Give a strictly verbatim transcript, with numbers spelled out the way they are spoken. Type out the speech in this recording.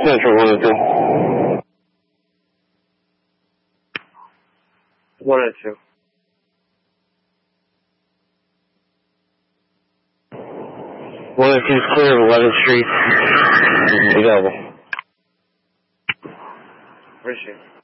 Central one oh two. one oh two. one oh two is clear of eleventh Street. Available. Appreciate it.